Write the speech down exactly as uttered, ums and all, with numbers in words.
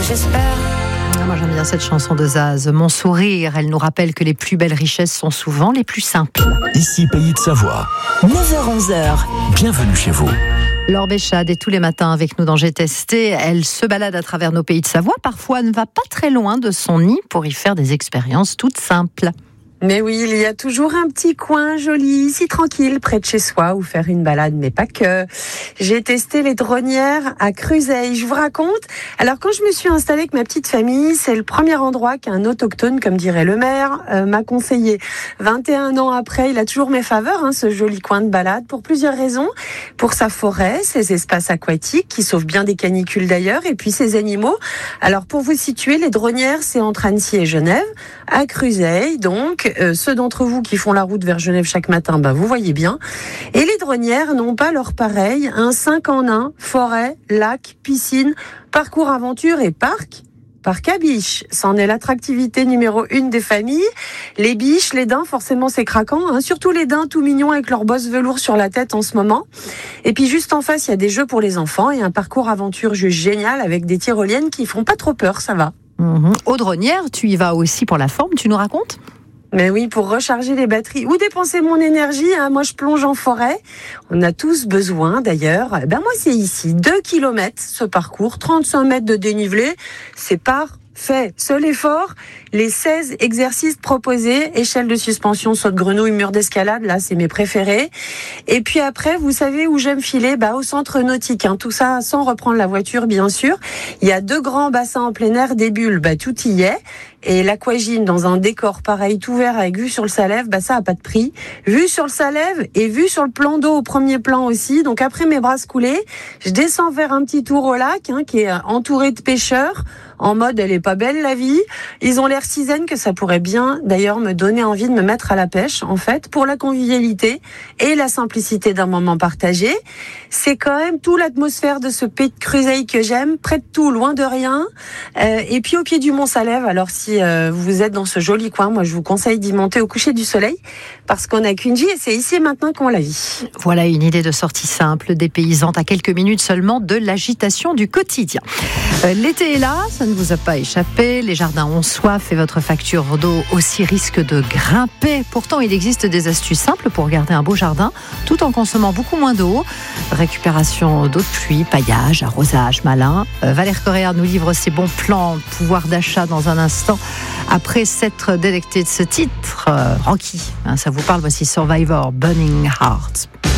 j'espère. Moi j'aime bien cette chanson de Zaz, Mon sourire. Elle nous rappelle que les plus belles richesses sont souvent les plus simples. Ici Pays de Savoie. neuf heures onze. Bienvenue chez vous. Laure Béchade est tous les matins avec nous dans J'ai testé. Elle se balade à travers nos pays de Savoie. Parfois, elle ne va pas très loin de son nid pour y faire des expériences toutes simples. Mais oui, il y a toujours un petit coin joli, si tranquille, près de chez soi, où faire une balade, mais pas que. J'ai testé les dronières à Cruseilles, je vous raconte. Alors, quand je me suis installée avec ma petite famille, c'est le premier endroit qu'un autochtone, comme dirait le maire, euh, m'a conseillé. vingt et un ans après, il a toujours mes faveurs, hein, ce joli coin de balade, pour plusieurs raisons. Pour sa forêt, ses espaces aquatiques, qui sauvent bien des canicules d'ailleurs, et puis ses animaux. Alors, pour vous situer, les dronières, c'est entre Annecy et Genève, à Cruseilles, donc. Euh, ceux d'entre vous qui font la route vers Genève chaque matin, bah, vous voyez bien. Et les dronières n'ont pas leur pareil, un cinq en un, forêt, lac, piscine, parcours aventure et parc. Parc à biches, c'en est l'attractivité numéro une des familles. Les biches, les daims, forcément c'est craquant, hein. Surtout les daims tout mignons avec leur bosse velours sur la tête en ce moment. Et puis juste en face, il y a des jeux pour les enfants et un parcours aventure juste génial avec des tyroliennes qui font pas trop peur, ça va. Mmh. Aux dronières, tu y vas aussi pour la forme, tu nous racontes ? Mais oui, pour recharger les batteries ou dépenser mon énergie, hein, moi je plonge en forêt. On a tous besoin d'ailleurs. Ben moi c'est ici, deux kilomètres ce parcours, trente-cinq mètres de dénivelé, c'est parfait. Seul effort, les seize exercices proposés, échelle de suspension, saut de grenouille, mur d'escalade, là c'est mes préférés. Et puis après, vous savez où j'aime filer, bah au centre nautique, hein, tout ça sans reprendre la voiture bien sûr. Il y a deux grands bassins en plein air, des bulles, bah tout y est. Et l'aquagym dans un décor pareil tout vert avec vue sur le Salève, bah ça a pas de prix. Vue sur le Salève et vue sur le plan d'eau au premier plan aussi. Donc après mes brasses coulées, je descends vers un petit tour au lac, hein, qui est entouré de pêcheurs. En mode, elle est pas belle la vie. Ils ont l'air si zen que ça pourrait bien d'ailleurs me donner envie de me mettre à la pêche, en fait, pour la convivialité et la simplicité d'un moment partagé. C'est quand même toute l'atmosphère de ce pays de Cruseilles que j'aime, près de tout, loin de rien. Euh, et puis au pied du Mont Salève, alors si euh, vous êtes dans ce joli coin, moi je vous conseille d'y monter au coucher du soleil, parce qu'on n'a qu'une vie et c'est ici et maintenant qu'on la vit. Voilà une idée de sortie simple, dépaysante à quelques minutes seulement de l'agitation du quotidien. Euh, l'été est là, ça ne vous a pas échappé, les jardins ont soif et votre facture d'eau aussi risque de grimper. Pourtant, il existe des astuces simples pour garder un beau jardin tout en consommant beaucoup moins d'eau. Récupération d'eau de pluie, paillage, arrosage malin. Euh, Valère Correa nous livre ses bons plans, pouvoir d'achat dans un instant. Après s'être délecté de ce titre, euh, Rocky, hein, ça vous parle, voici Survivor, Burning Hearts.